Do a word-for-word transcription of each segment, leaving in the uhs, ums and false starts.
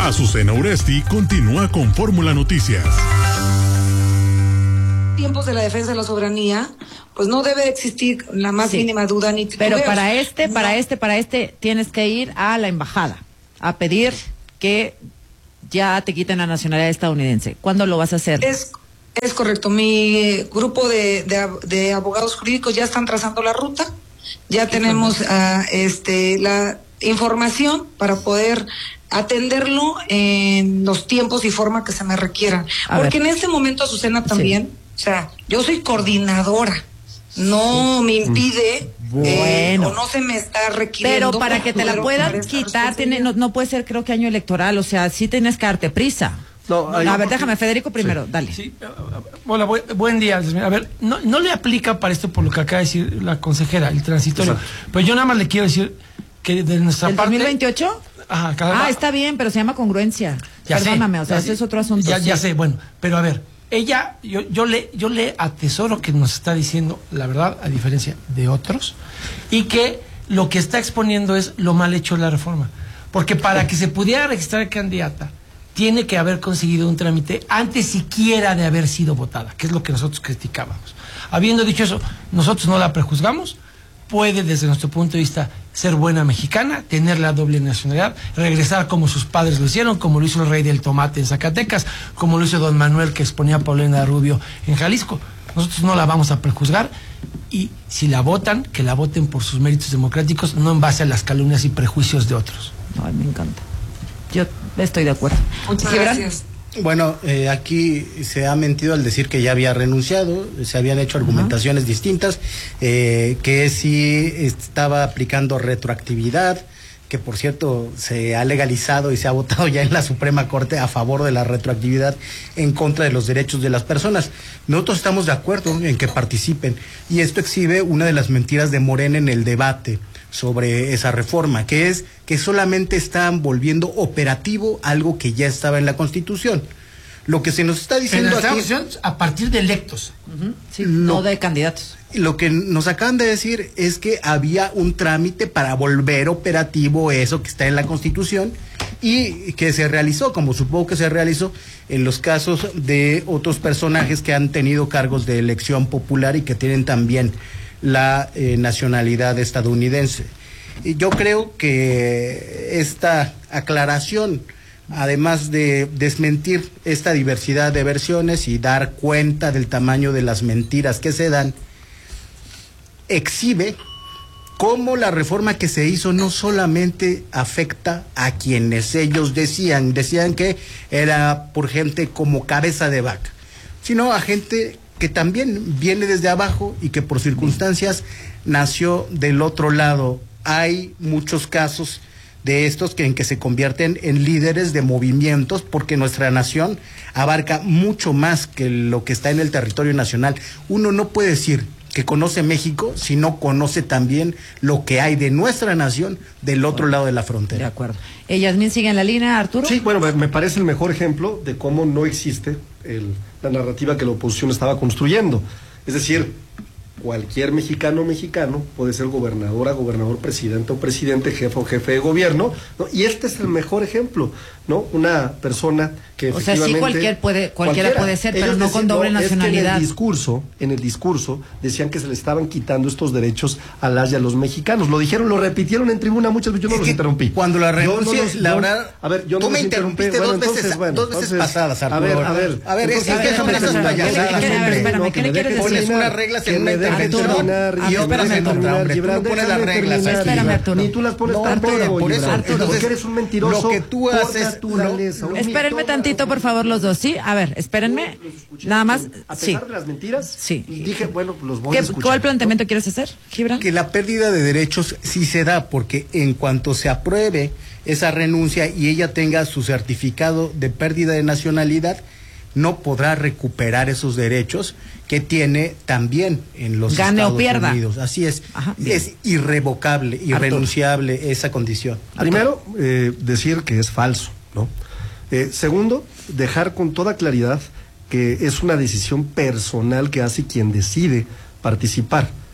Azucena Uresti continúa con Fórmula Noticias. Tiempos de la defensa de la soberanía, pues no debe existir la más sí. mínima duda ni titubeos. Pero para este, no. para este, para este, tienes que ir a la embajada a pedir que ya te quiten la nacionalidad estadounidense. ¿Cuándo lo vas a hacer? Es, es correcto. Mi grupo de, de, de abogados jurídicos ya están trazando la ruta. Ya tenemos uh, este la información para poder atenderlo en los tiempos y forma que se me requieran. A Porque ver. en este momento, Azucena, también, sí. o sea, yo soy coordinadora. No sí. me impide bueno. eh, o no se me está requiriendo. Pero para que te la puedan quitar, tiene, no, no puede ser, creo que año electoral, o sea, sí tienes que darte prisa. No, hay, a ver, déjame, Federico primero, sí, dale. Sí. Hola, buen, buen día. A ver, no, no le aplica para esto por lo que acaba de decir la consejera, el transitorio. Exacto. Pero yo nada más le quiero decir que de nuestra ¿El parte... ¿dos mil veintiocho? Ajá, cada... Ah, está bien, pero se llama congruencia. Ya Perdóname, sé, o sea, ya, ese es otro asunto. Ya, sí. ya sé, bueno, pero a ver, ella, yo, yo le, yo le atesoro que nos está diciendo la verdad, a diferencia de otros, y que lo que está exponiendo es lo mal hecho de la reforma. Porque para que se pudiera registrar candidata, tiene que haber conseguido un trámite antes siquiera de haber sido votada, que es lo que nosotros criticábamos. Habiendo dicho eso, nosotros no la prejuzgamos, puede desde nuestro punto de vista ser buena mexicana, tener la doble nacionalidad, regresar como sus padres lo hicieron, como lo hizo el rey del tomate en Zacatecas, como lo hizo don Manuel que exponía a Paulina Rubio en Jalisco. Nosotros no la vamos a prejuzgar y si la votan, que la voten por sus méritos democráticos, no en base a las calumnias y prejuicios de otros. Ay, me encanta. Yo estoy de acuerdo. Muchas gracias. Bueno, eh, aquí se ha mentido al decir que ya había renunciado, se habían hecho argumentaciones uh-huh. distintas, eh, que sí estaba aplicando retroactividad, que por cierto se ha legalizado y se ha votado ya en la Suprema Corte a favor de la retroactividad en contra de los derechos de las personas. Nosotros estamos de acuerdo en que participen y esto exhibe una de las mentiras de Morena en el debate sobre esa reforma, que es que solamente están volviendo operativo algo que ya estaba en la Constitución. Lo que se nos está diciendo en la aquí a partir de electos, uh-huh. sí, lo, no de candidatos. Lo que nos acaban de decir es que había un trámite para volver operativo eso que está en la Constitución y que se realizó, como supongo que se realizó en los casos de otros personajes que han tenido cargos de elección popular y que tienen también la eh, nacionalidad estadounidense. Y yo creo que esta aclaración, además de desmentir esta diversidad de versiones y dar cuenta del tamaño de las mentiras que se dan, exhibe cómo la reforma que se hizo no solamente afecta a quienes ellos decían, decían que era por gente como cabeza de vaca, sino a gente que también viene desde abajo y que por circunstancias nació del otro lado. Hay muchos casos de estos que en que se convierten en líderes de movimientos porque nuestra nación abarca mucho más que lo que está en el territorio nacional. Uno no puede decir que conoce México si no conoce también lo que hay de nuestra nación del otro lado de la frontera. De acuerdo. Eh, Yasmín sigue en la línea, Arturo. Sí, bueno, me, me parece el mejor ejemplo de cómo no existe el, la narrativa que la oposición estaba construyendo. Es decir, cualquier mexicano o mexicano puede ser gobernadora, gobernador, presidente o presidente, jefe o jefe de gobierno, ¿no? Y este es el mejor ejemplo, ¿no? Una persona que o sea, sí cualquier puede, cualquiera, cualquiera puede ser, pero no con doble no, nacionalidad. Es que en el discurso, en el discurso decían que se le estaban quitando estos derechos a las y a los mexicanos. Lo dijeron, lo repitieron en tribuna muchas veces. Yo no es los interrumpí. Cuando la renuncia, no la verdad, a ver, yo tú no me interrumpiste dos, bueno, veces, bueno, dos veces entonces, pasadas, Arturo. A ver, a ver, a ver, entonces, es que déjame déjame terminar. Espérame, ¿qué le quieres decir? Pones unas reglas en una intervención y otras en otra, hombre. Tú no pones las reglas aquí. Espérame, Arturo. Ni tú las pones tampoco, por eso, porque eres un mentiroso. Lo que tú haces, espérenme tantito, por favor, los dos, ¿sí? A ver, espérenme. Nada más, a sí. pesar de las mentiras, sí. Dije, bueno, los voy ¿Qué, a escuchar. ¿Cuál planteamiento quieres hacer, Gibran? Que la pérdida de derechos sí se da, porque en cuanto se apruebe esa renuncia y ella tenga su certificado de pérdida de nacionalidad, no podrá recuperar esos derechos que tiene también en los Gane Estados o pierda. Unidos. Así es. Ajá, es irrevocable, irrenunciable Arturo. Esa condición. Primero, eh, decir que es falso, ¿no? Eh, segundo, dejar con toda claridad que es una decisión personal que hace quien decide participar.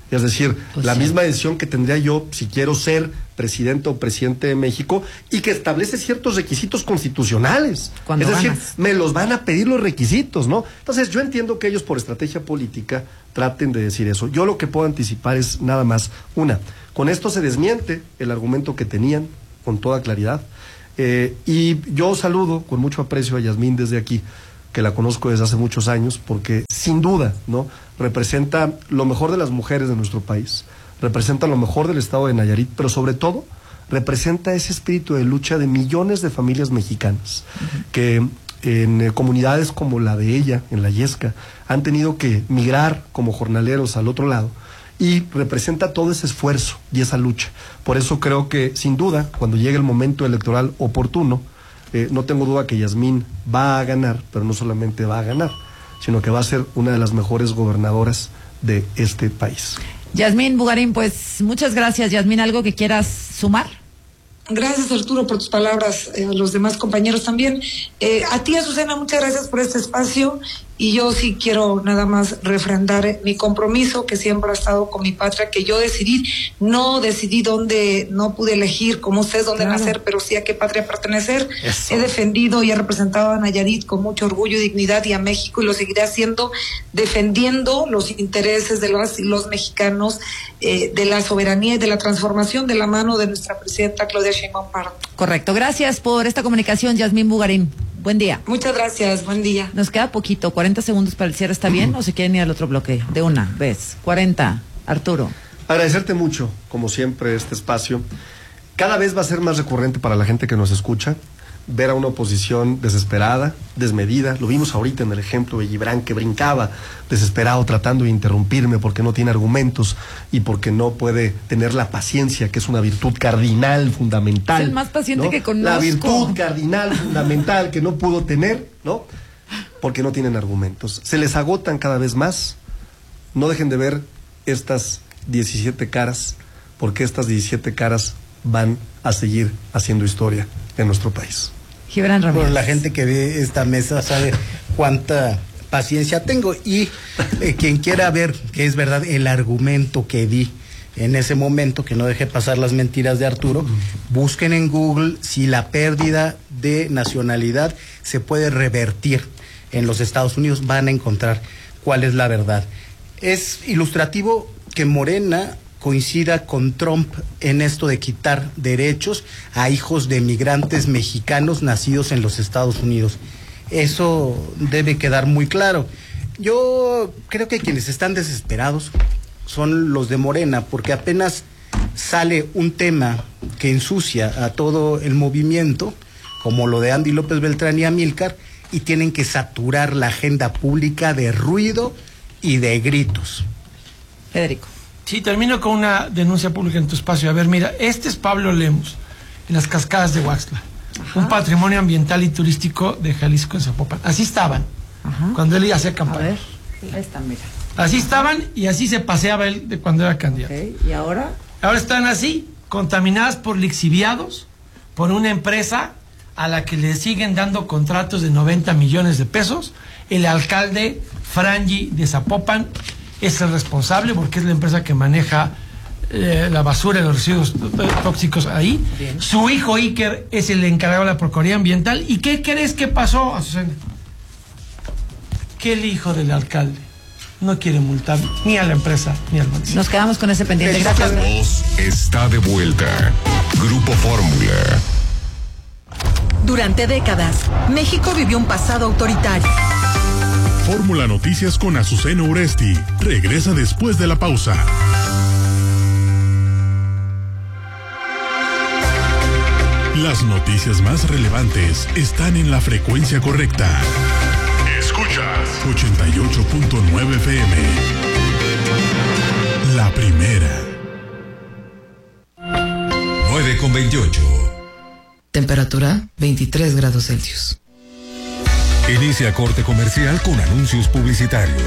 Es decir, Pues la sí. misma decisión que tendría yo si quiero ser presidente o presidente de México y que establece ciertos requisitos constitucionales. Cuando es decir, ganas. me los van a pedir los requisitos, ¿no? Entonces, yo entiendo que ellos por estrategia política traten de decir eso. Yo lo que puedo anticipar es nada más, una, con esto se desmiente el argumento que tenían con toda claridad. Eh, y yo saludo con mucho aprecio a Yasmín desde aquí, que la conozco desde hace muchos años, porque sin duda, ¿no?, representa lo mejor de las mujeres de nuestro país, representa lo mejor del estado de Nayarit, pero sobre todo representa ese espíritu de lucha de millones de familias mexicanas, uh-huh. que en eh, comunidades como la de ella, en la Yesca, han tenido que migrar como jornaleros al otro lado, y representa todo ese esfuerzo y esa lucha. Por eso creo que, sin duda, cuando llegue el momento electoral oportuno, eh, no tengo duda que Yasmín va a ganar, pero no solamente va a ganar, sino que va a ser una de las mejores gobernadoras de este país. Yasmín Bugarín, pues muchas gracias. Yasmín, ¿algo que quieras sumar? Gracias, Arturo, por tus palabras, eh, a los demás compañeros también. Eh, a ti, Azucena, muchas gracias por este espacio, y yo sí quiero nada más refrendar mi compromiso, que siempre ha estado con mi patria, que yo decidí, no decidí dónde, no pude elegir como ustedes dónde Claro. nacer, pero sí a qué patria pertenecer. Eso. He defendido y he representado a Nayarit con mucho orgullo y dignidad, y a México, y lo seguiré haciendo, defendiendo los intereses de las y los mexicanos, eh, de la soberanía y de la transformación de la mano de nuestra presidenta Claudia Sheinbaum Pardo. Correcto. Gracias por esta comunicación, Yasmín Bugarín. Buen día. Muchas gracias, buen día. Nos queda poquito, cuarenta segundos para el cierre. ¿Está bien o se quieren ir al otro bloque? De una vez. cuarenta. Arturo. Agradecerte mucho, como siempre, este espacio. Cada vez va a ser más recurrente para la gente que nos escucha ver a una oposición desesperada, desmedida. Lo vimos ahorita en el ejemplo de Gibran, que brincaba desesperado tratando de interrumpirme porque no tiene argumentos y porque no puede tener la paciencia, que es una virtud cardinal, fundamental. Es el más paciente ¿no? que conozco. La virtud cardinal, fundamental, que no pudo tener, ¿no? Porque no tienen argumentos. Se les agotan cada vez más. No dejen de ver estas diecisiete caras, porque estas diecisiete caras van a seguir haciendo historia en nuestro país. Gibran Ramírez. Bueno, la gente que ve esta mesa sabe cuánta paciencia tengo, y eh, quien quiera ver que es verdad el argumento que di en ese momento, que no deje pasar las mentiras de Arturo, busquen en Google si la pérdida de nacionalidad se puede revertir en los Estados Unidos, van a encontrar cuál es la verdad. Es ilustrativo que Morena coincida con Trump en esto de quitar derechos a hijos de migrantes mexicanos nacidos en los Estados Unidos. Eso debe quedar muy claro. Yo creo que quienes están desesperados son los de Morena, porque apenas sale un tema que ensucia a todo el movimiento, como lo de Andy López Beltrán y Amílcar, y tienen que saturar la agenda pública de ruido y de gritos. Federico. Sí, termino con una denuncia pública en tu espacio. A ver, mira, este es Pablo Lemos, en las cascadas de Huaxtla, Ajá. un patrimonio ambiental y turístico de Jalisco, en Zapopan. Así estaban, Ajá. cuando él hacía A campaña. ver, ahí están, mira. Así estaban y así se paseaba él de cuando era candidato. Okay. ¿Y ahora? Ahora están así, contaminadas por lixiviados, por una empresa a la que le siguen dando contratos de noventa millones de pesos. El alcalde Frangi de Zapopan es el responsable, porque es la empresa que maneja eh, la basura y los residuos tóxicos ahí. Bien. Su hijo Iker es el encargado de la Procuraduría Ambiental. ¿Y qué crees que pasó, Azucena? Que el hijo del alcalde no quiere multar ni a la empresa ni al municipio. Nos quedamos con ese pendiente. Gracias. La voz está de vuelta. Grupo Fórmula. Durante décadas, México vivió un pasado autoritario. Fórmula Noticias con Azucena Uresti. Regresa después de la pausa. Las noticias más relevantes están en la frecuencia correcta. Escuchas ochenta y ocho punto nueve F M. La primera. nueve con veintiocho. Temperatura veintitrés grados Celsius. Inicia corte comercial con anuncios publicitarios.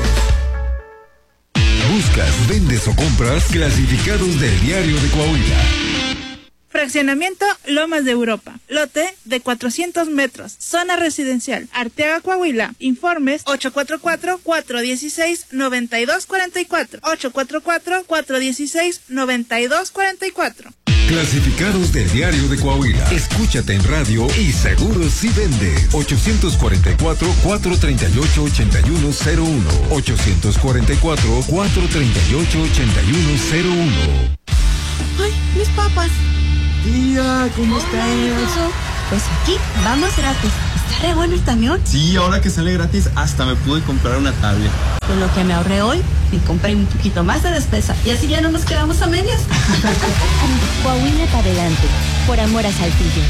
Buscas, vendes o compras clasificados del Diario de Coahuila. Fraccionamiento Lomas de Europa. Lote de cuatrocientos metros. Zona residencial. Arteaga, Coahuila. Informes ocho cuatro cuatro, cuatro uno seis, nueve dos cuatro cuatro. ocho cuatro cuatro, cuatro uno seis, nueve dos cuatro cuatro. Clasificados del Diario de Coahuila. Escúchate en radio y seguro si vende. ochocientos cuarenta y cuatro, cuatrocientos treinta y ocho, ochenta y uno cero uno. ochocientos cuarenta y cuatro, cuatrocientos treinta y ocho, ochenta y uno cero uno. ¡Ay, mis papas! Tía, ¿cómo estás? Pues aquí, vamos gratis. ¿Está re bueno el camión? Sí, ahora que sale gratis, hasta me pude comprar una tablet. Con lo que me ahorré hoy, me compré un poquito más de despesa. Y así ya no nos quedamos a medias. Coahuila para adelante, por amor a Saltillo.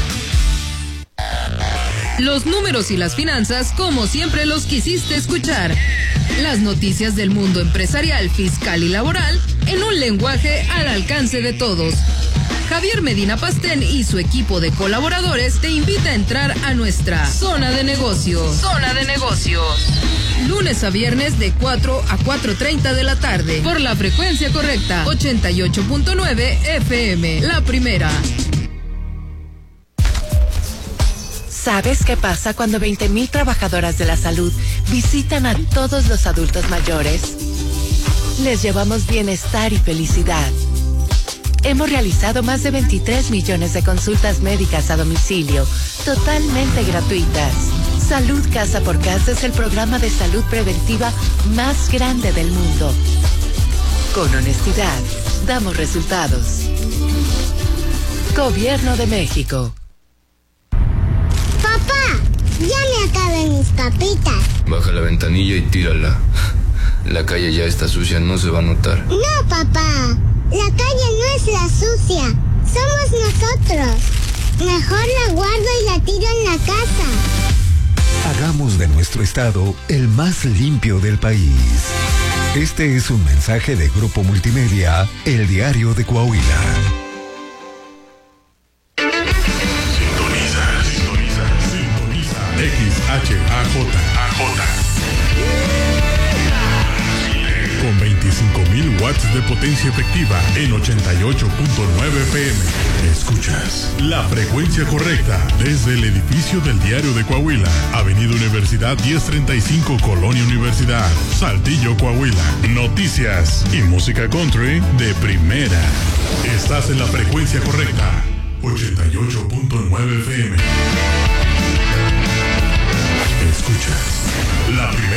Los números y las finanzas como siempre los quisiste escuchar. Las noticias del mundo empresarial, fiscal y laboral en un lenguaje al alcance de todos. Javier Medina Pastén y su equipo de colaboradores te invita a entrar a nuestra Zona de Negocios. Zona de Negocios. Lunes a viernes de cuatro a cuatro treinta de la tarde por la frecuencia correcta ochenta y ocho punto nueve F M, la primera. ¿Sabes qué pasa cuando veinte mil trabajadoras de la salud visitan a todos los adultos mayores? Les llevamos bienestar y felicidad. Hemos realizado más de veintitrés millones de consultas médicas a domicilio, totalmente gratuitas. Salud Casa por Casa es el programa de salud preventiva más grande del mundo. Con honestidad, damos resultados. Gobierno de México. Papá, ya me acabé mis papitas. Baja la ventanilla y tírala. La calle ya está sucia, no se va a notar. No, papá. La calle no es la sucia. Somos nosotros. Mejor la guardo y la tiro en la casa. Hagamos de nuestro estado el más limpio del país. Este es un mensaje de Grupo Multimedia, El Diario de Coahuila. Sintoniza, sintoniza, sintoniza. X H A J, A J. Con veinticinco mil watts de potencia efectiva en ochenta y ocho punto nueve F M. Escuchas la frecuencia correcta desde el edificio del Diario de Coahuila, Avenida Universidad diez treinta y cinco, Colonia Universidad, Saltillo, Coahuila. Noticias y música country de primera. Estás en la frecuencia correcta, ochenta y ocho punto nueve F M. Escuchas la primera.